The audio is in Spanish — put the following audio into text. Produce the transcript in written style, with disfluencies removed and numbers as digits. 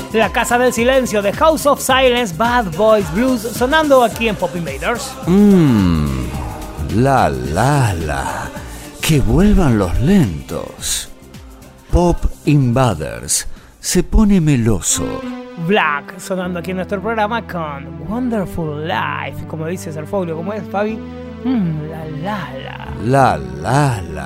La Casa del Silencio de House of Silence, Bad Boys Blues, sonando aquí en Pop Invaders. La. Que vuelvan los lentos. Pop Invaders se pone meloso. Black, sonando aquí en nuestro programa con Wonderful Life. Como dice Serfolio, ¿cómo es, Fabi? La. La.